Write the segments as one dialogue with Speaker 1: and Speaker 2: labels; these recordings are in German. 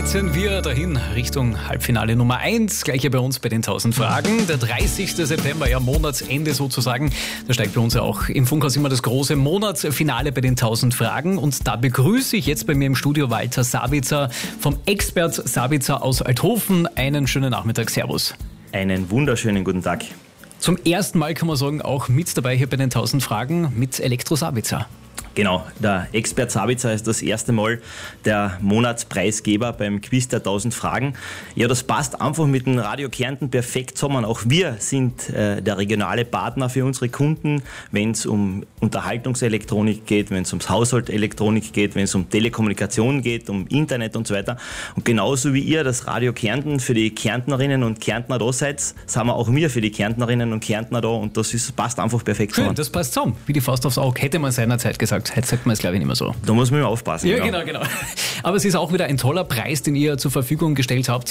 Speaker 1: reiten wir dahin Richtung Halbfinale Nummer 1, gleich hier bei uns bei den 1000 Fragen. Der 30. September, ja Monatsende sozusagen, da steigt bei uns ja auch im Funkhaus immer das große Monatsfinale bei den 1000 Fragen. Und da begrüße ich jetzt bei mir im Studio Walter Sabitzer vom Expert Sabitzer aus Althofen. Einen schönen Nachmittag, servus.
Speaker 2: Einen wunderschönen guten Tag.
Speaker 1: Zum ersten Mal kann man sagen, auch mit dabei hier bei den 1000 Fragen mit Elektro Sabitzer.
Speaker 2: Genau, der Expert Sabitzer ist das erste Mal der Monatspreisgeber beim Quiz der 1000 Fragen. Ja, das passt einfach mit dem Radio Kärnten perfekt zusammen. Auch wir sind der regionale Partner für unsere Kunden, wenn es um Unterhaltungselektronik geht, wenn es ums Haushaltelektronik geht, wenn es um Telekommunikation geht, um Internet und so weiter. Und genauso wie ihr das Radio Kärnten für die Kärntnerinnen und Kärntner da seid, sind wir auch wir für die Kärntnerinnen und Kärntner da und passt einfach perfekt zusammen.
Speaker 1: Schön, das passt zusammen. Wie die Faust aufs Auge, hätte man seinerzeit gesagt. Heute sagt man es, glaube ich, nicht mehr so.
Speaker 2: Da muss man immer aufpassen.
Speaker 1: Ja, genau. Aber es ist auch wieder ein toller Preis, den ihr zur Verfügung gestellt habt.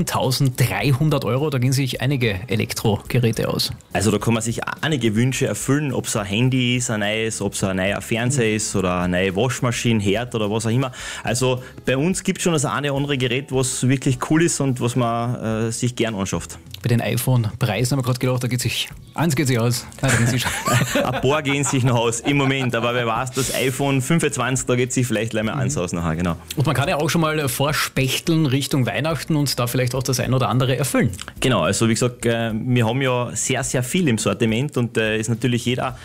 Speaker 1: 7.300 €, da gehen sich einige Elektrogeräte aus.
Speaker 2: Also da kann man sich einige Wünsche erfüllen, ob es ein Handy ist, ein neues, ob es ein neuer Fernseher ist oder eine neue Waschmaschine, Herd oder was auch immer. Also bei uns gibt es schon das eine oder andere Gerät, was wirklich cool ist und was man sich gern anschafft.
Speaker 1: Bei den iPhone-Preisen haben wir gerade gedacht, eins geht sich aus. Nein, da geht sich
Speaker 2: ein paar gehen sich noch aus im Moment, aber wer weiß, das iPhone 25, da geht sich vielleicht gleich mal eins aus nachher, genau.
Speaker 1: Und man kann ja auch schon mal vorspechteln Richtung Weihnachten und da vielleicht auch das ein oder andere erfüllen.
Speaker 2: Genau, also wie gesagt, wir haben ja sehr, sehr viel im Sortiment und ist natürlich jeder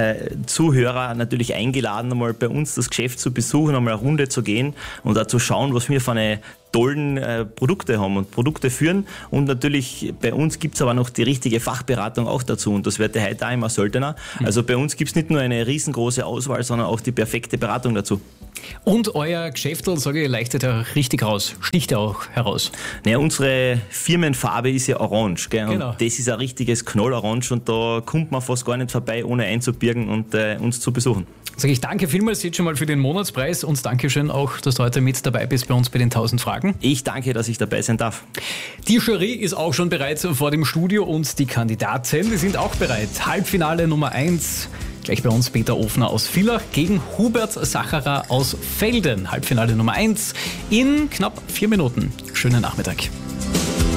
Speaker 2: Zuhörer natürlich eingeladen, einmal bei uns das Geschäft zu besuchen, einmal eine Runde zu gehen und da zu schauen, was wir für eine tollen Produkte haben und Produkte führen. Und natürlich bei uns gibt es aber noch die richtige Fachberatung auch dazu und das wird heute auch immer seltener. Also bei uns gibt es nicht nur eine riesengroße Auswahl, sondern auch die perfekte Beratung dazu.
Speaker 1: Und euer Geschäftel, sage ich, leuchtet ja richtig raus, sticht ja auch heraus.
Speaker 2: Naja, unsere Firmenfarbe ist ja orange, gell?
Speaker 1: Genau.
Speaker 2: Und das ist ein richtiges Knallorange und da kommt man fast gar nicht vorbei, ohne einzubirgen und uns zu besuchen.
Speaker 1: Sage ich danke vielmals jetzt schon mal für den Monatspreis und Dankeschön auch, dass du heute mit dabei bist bei uns bei den 1000 Fragen.
Speaker 2: Ich danke, dass ich dabei sein darf.
Speaker 1: Die Jury ist auch schon bereits vor dem Studio und die Kandidaten, die sind auch bereit. Halbfinale Nummer 1. Gleich bei uns Peter Ofner aus Villach gegen Hubert Sacherer aus Velden. Halbfinale Nummer 1 in knapp 4 Minuten. Schönen Nachmittag.